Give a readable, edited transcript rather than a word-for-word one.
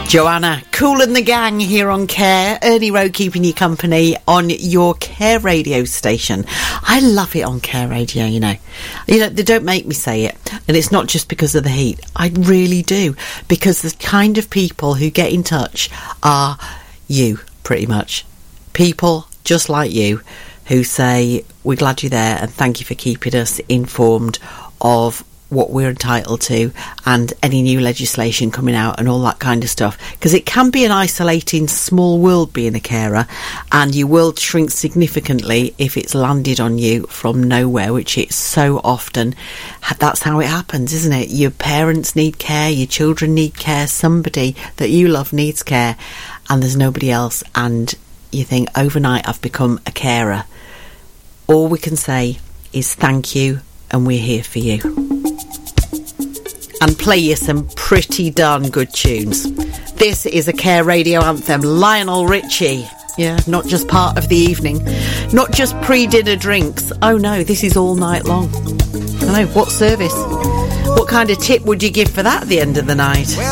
Joanna, Kool and the Gang here on Care. Ernie Rowe keeping you company on your Care radio station. I love it on Care radio, you know. They don't make me say it. And it's not just because of the heat. I really do. Because the kind of people who get in touch are you, pretty much. People just like you who say, we're glad you're there and thank you for keeping us informed of what we're entitled to and any new legislation coming out and all that kind of stuff, because it can be an isolating small world being a carer, and your world shrinks significantly if it's landed on you from nowhere, which it so often. That's how it happens, isn't it? Your parents need care, your children need care, somebody that you love needs care, and there's nobody else, and you think, overnight I've become a carer. All we can say is thank you, and we're here for you. And play you some pretty darn good tunes. This is a Care radio anthem. Lionel Richie. Yeah, not just part of the evening. Not just pre-dinner drinks. Oh no, this is all night long. I know, what service? What kind of tip would you give for that at the end of the night?